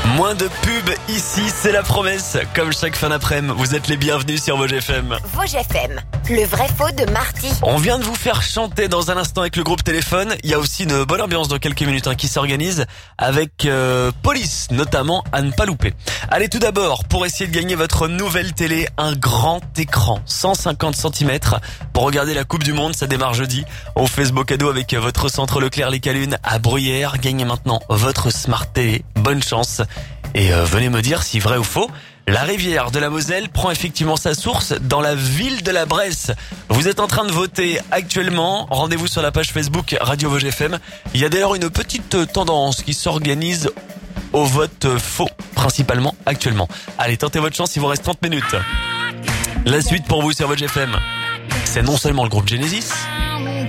Moins de pub ici, c'est la promesse. Comme chaque fin d'après-midi, vous êtes les bienvenus sur Vosges FM. Vosges FM, le vrai faux de Marty. On vient de vous faire chanter dans un instant avec le groupe Téléphone. Il y a aussi une bonne ambiance dans quelques minutes qui s'organise avec Police, notamment à ne pas louper. Allez, tout d'abord, pour essayer de gagner votre nouvelle télé, un grand écran, 150 cm, pour regarder la Coupe du Monde. Ça démarre jeudi. On fait ce beau cadeau avec votre centre Leclerc Les Calunes à Bruyères. Gagnez maintenant votre Smart TV. Bonne chance. Et venez me dire si vrai ou faux, la rivière de la Moselle prend effectivement sa source dans la ville de la Bresse. Vous êtes en train de voter actuellement. Rendez-vous sur la page Facebook Radio Vosges FM. Il y a d'ailleurs une petite tendance qui s'organise au vote faux, principalement actuellement. Allez, tentez votre chance, il vous reste 30 minutes. La suite pour vous sur Vosges FM, c'est non seulement le groupe Genesis,